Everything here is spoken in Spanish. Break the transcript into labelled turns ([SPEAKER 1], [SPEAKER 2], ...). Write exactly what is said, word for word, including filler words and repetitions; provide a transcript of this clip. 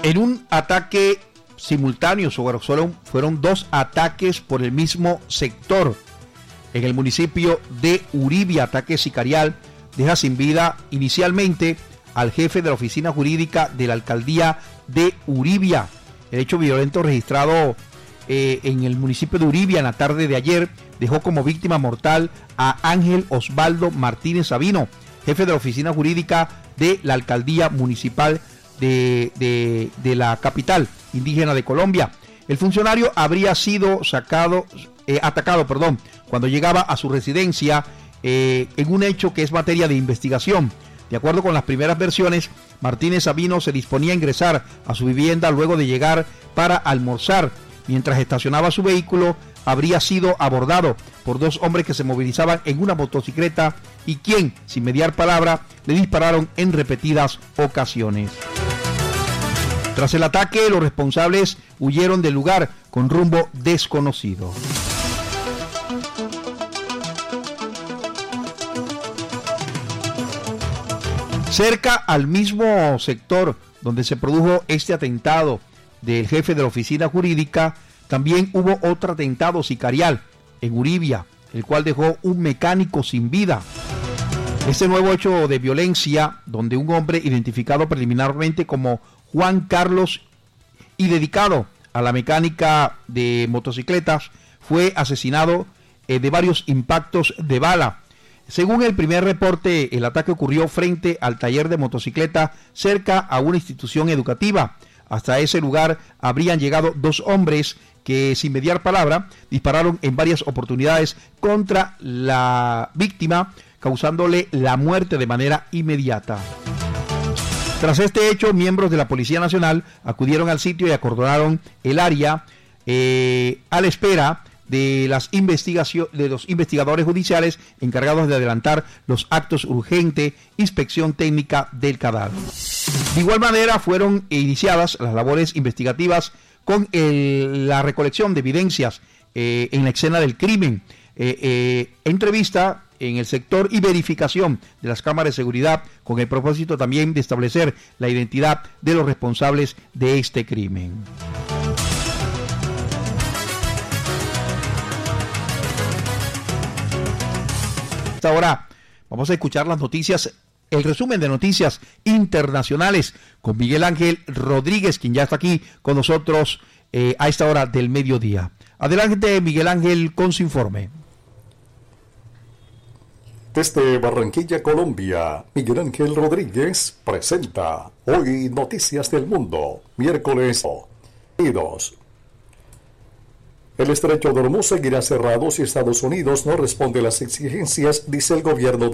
[SPEAKER 1] En un ataque simultáneo, fueron, fueron dos ataques por el mismo sector. En el municipio de Uribia, ataque sicarial deja sin vida inicialmente al jefe de la oficina jurídica de la alcaldía de Uribia. El hecho violento registrado eh, en el municipio de Uribia en la tarde de ayer dejó como víctima mortal a Ángel Osvaldo Martínez Sabino, jefe de la oficina jurídica de la alcaldía municipal de, de, de la capital indígena de Colombia. El funcionario habría sido sacado, eh, atacado perdón, cuando llegaba a su residencia eh, en un hecho que es materia de investigación. De acuerdo con las primeras versiones, Martínez Sabino se disponía a ingresar a su vivienda luego de llegar para almorzar. Mientras estacionaba su vehículo, habría sido abordado por dos hombres que se movilizaban en una motocicleta y quien, sin mediar palabra, le dispararon en repetidas ocasiones. Tras el ataque, los responsables huyeron del lugar con rumbo desconocido. Cerca al mismo sector donde se produjo este atentado del jefe de la oficina jurídica, también hubo otro atentado sicarial en Uribia, el cual dejó un mecánico sin vida. Este nuevo hecho de violencia, donde un hombre identificado preliminarmente como Juan Carlos y dedicado a la mecánica de motocicletas, fue asesinado eh, de varios impactos de bala. Según el primer reporte, el ataque ocurrió frente al taller de motocicleta cerca a una institución educativa. Hasta ese lugar habrían llegado dos hombres que, sin mediar palabra, dispararon en varias oportunidades contra la víctima, causándole la muerte de manera inmediata. Tras este hecho, miembros de la Policía Nacional acudieron al sitio y acordonaron el área eh, a la espera de las investigaciones de los investigadores judiciales encargados de adelantar los actos urgentes, inspección técnica del cadáver. De igual manera, fueron iniciadas las labores investigativas con el, la recolección de evidencias eh, en la escena del crimen, eh, eh, entrevista en el sector y verificación de las cámaras de seguridad, con el propósito también de establecer la identidad de los responsables de este crimen. Ahora vamos a escuchar las noticias, el resumen de noticias internacionales con Miguel Ángel Rodríguez, quien ya está aquí con nosotros eh, a esta hora del mediodía. Adelante, Miguel Ángel, con su informe.
[SPEAKER 2] Desde Barranquilla, Colombia, Miguel Ángel Rodríguez presenta Hoy Noticias del Mundo, miércoles dos. El estrecho de Hormuz seguirá cerrado si Estados Unidos no responde a las exigencias, dice el gobierno de